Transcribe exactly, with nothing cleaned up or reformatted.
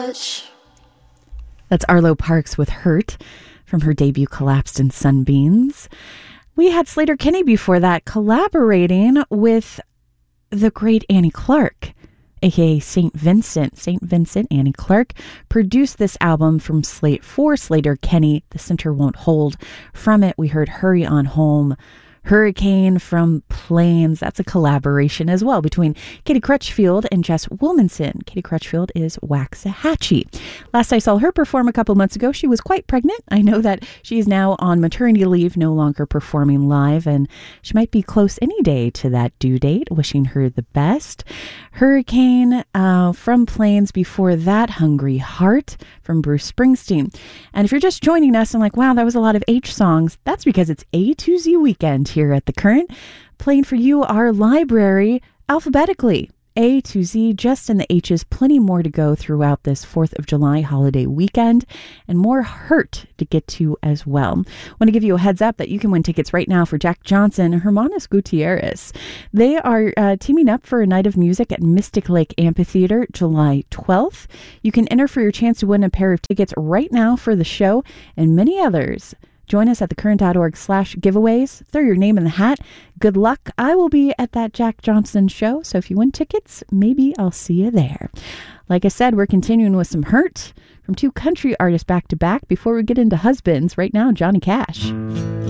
Crutch. That's Arlo Parks with Hurt from her debut Collapsed in Sunbeams. We had Sleater-Kinney before that collaborating with the great Annie Clark, aka Saint Vincent. Saint Vincent, Annie Clark, produced this album from Slate for Sleater-Kinney, The Center Won't Hold. From it, we heard Hurry On Home. Hurricane from Plains. That's a collaboration as well between Katie Crutchfield and Jess Wilmanson. Katie Crutchfield is Waxahachie. Last I saw her perform a couple months ago, she was quite pregnant. I know that she is now on maternity leave, no longer performing live, and she might be close any day to that due date. Wishing her the best. Hurricane uh, from Plains. Before that, Hungry Heart from Bruce Springsteen. And if you're just joining us and like, wow, that was a lot of H songs, that's because it's A to Z weekend here at The Current, playing for you our library alphabetically, A to Z, just in the H's. Plenty more to go throughout this fourth of July holiday weekend, and more Hurt to get to as well. Want to give you a heads up that you can win tickets right now for Jack Johnson and Hermanos Gutierrez. They are uh, teaming up for a night of music at Mystic Lake Amphitheater, July twelfth. You can enter for your chance to win a pair of tickets right now for the show and many others. Join us at thecurrent.org slash giveaways. Throw your name in the hat. Good luck. I will be at that Jack Johnson show, so if you win tickets, maybe I'll see you there. Like I said, we're continuing with some Hurt from two country artists back to back before we get into husbands. Right now, Johnny Cash.